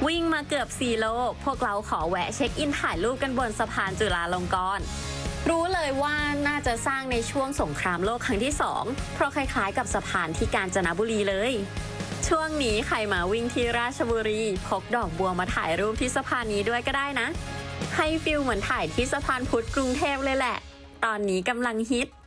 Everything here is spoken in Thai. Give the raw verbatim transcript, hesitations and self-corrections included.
วิ่งมาเกือบสี่โลพวกเราขอแวะเช็คอินถ่ายรูปกันบนสะพานจุฬาลงกรณ์รู้เลยว่าน่าจะสร้างในช่วงสงครามโลกครั้งที่สองเพราะคล้ายๆกับสะพานที่กาญจนบุรีเลยช่วงนี้ใครมาวิ่งที่ราชบุรีพกดอกบัวมาถ่ายรูปที่สะพานนี้ด้วยก็ได้นะให้ฟิลเหมือนถ่ายที่สะพานพุทธกรุงเทพเลยแหละตอนนี้กำลังฮิต